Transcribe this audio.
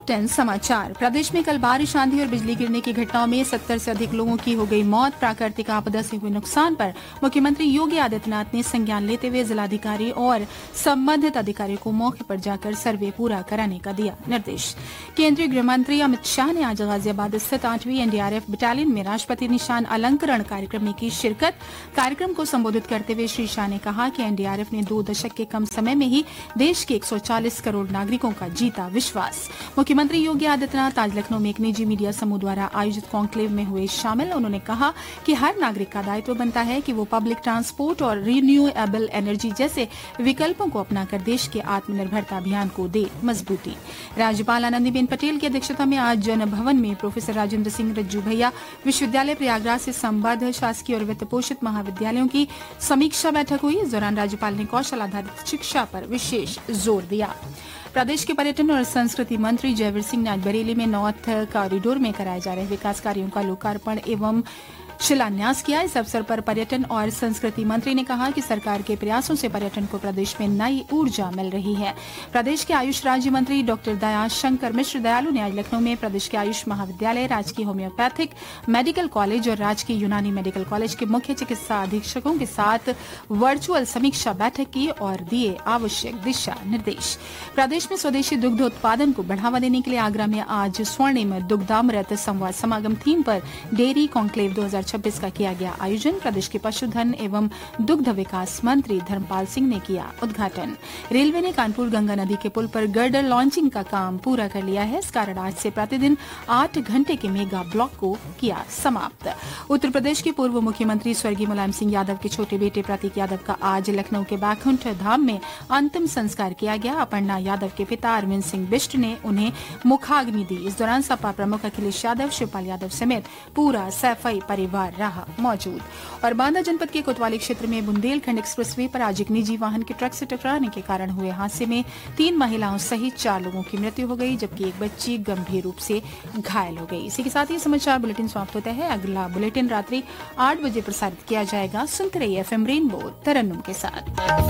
समाचार। प्रदेश में कल बारिश, आंधी और बिजली गिरने की घटनाओं में 70 से अधिक लोगों की हो गई मौत। प्राकृतिक आपदा से हुए नुकसान पर मुख्यमंत्री योगी आदित्यनाथ ने संज्ञान लेते हुए जिलाधिकारी और संबंधित अधिकारियों को मौके पर जाकर सर्वे पूरा कराने का दिया निर्देश। केंद्रीय गृह मंत्री अमित शाह ने आज गाजियाबाद स्थित 8वीं एनडीआरएफ बटालियन में राष्ट्रपति निशान अलंकरण कार्यक्रम में की शिरकत। कार्यक्रम को संबोधित करते हुए श्री शाह ने कहा कि एनडीआरएफ ने 2 दशक के कम समय में ही देश के 140 करोड़ नागरिकों का जीता विश्वास। मुख्यमंत्री योगी आदित्यनाथ आज लखनऊ में एक निजी मीडिया समूह द्वारा आयोजित कॉन्क्लेव में हुए शामिल। उन्होंने कहा कि हर नागरिक का दायित्व बनता है कि वो पब्लिक ट्रांसपोर्ट और रिन्यूएबल एनर्जी जैसे विकल्पों को अपनाकर देश के आत्मनिर्भरता अभियान को दे मजबूती। राज्यपाल आनंदीबेन पटेल की अध्यक्षता में आज जन भवन में प्रोफेसर राजेंद्र सिंह रज्जू भैया विश्वविद्यालय प्रयागराज से संबद्ध शासकीय और वित्त पोषित महाविद्यालयों की समीक्षा बैठक हुई। इस दौरान राज्यपाल ने कौशल आधारित शिक्षा पर विशेष जोर दिया। प्रदेश के पर्यटन और संस्कृति मंत्री जयवीर सिंह ने आज बरेली में नॉर्थ कॉरिडोर में कराए जा रहे विकास कार्यों का लोकार्पण एवं शिलान्यास किया। इस अवसर पर पर्यटन और संस्कृति मंत्री ने कहा कि सरकार के प्रयासों से पर्यटन को प्रदेश में नई ऊर्जा मिल रही है। प्रदेश के आयुष राज्य मंत्री डॉक्टर दयाशंकर मिश्र दयालु ने आज लखनऊ में प्रदेश के आयुष महाविद्यालय, राजकीय होम्योपैथिक मेडिकल कॉलेज और राजकीय यूनानी मेडिकल कॉलेज के मुख्य चिकित्सा अधीक्षकों के साथ वर्चुअल समीक्षा बैठक की और दिए आवश्यक दिशा निर्देश। प्रदेश में स्वदेशी दुग्ध उत्पादन को बढ़ावा देने के लिए आगरा में आज स्वर्णिम दुग्धामृत संवाद समागम थीम पर डेयरी कॉन्क्लेव 2026 का किया गया आयोजन। प्रदेश के पशुधन एवं दुग्ध विकास मंत्री धर्मपाल सिंह ने किया उद्घाटन। रेलवे ने कानपुर गंगा नदी के पुल पर गर्डर लॉन्चिंग का काम पूरा कर लिया है। इस कारण आज से प्रतिदिन 8 घंटे के मेगा ब्लॉक को किया समाप्त। उत्तर प्रदेश के पूर्व मुख्यमंत्री स्वर्गीय मुलायम सिंह यादव के छोटे बेटे प्रतीक यादव का आज लखनऊ के बैकुंठ धाम में अंतिम संस्कार किया गया। अपर्णा यादव के पिता अरविंद सिंह बिष्ट ने उन्हें मुखाग्नि दी। इस दौरान सपा प्रमुख अखिलेश यादव, शिवपाल यादव समेत पूरा सैफई परिवार रहा मौजूद। और बांदा जनपद के कोतवाली क्षेत्र में बुंदेलखंड एक्सप्रेसवे पर आज एक निजी वाहन के ट्रक से टकराने के कारण हुए हादसे में 3 महिलाओं सहित 4 लोगों की मृत्यु हो गई, जबकि एक बच्ची गंभीर रूप से घायल हो गई। इसी के साथ ये समाचार बुलेटिन समाप्त होता है। अगला बुलेटिन रात्रि 8 बजे प्रसारित किया जाएगा। सुनते रहिए एफएम रेनबो तरन्नुम के साथ।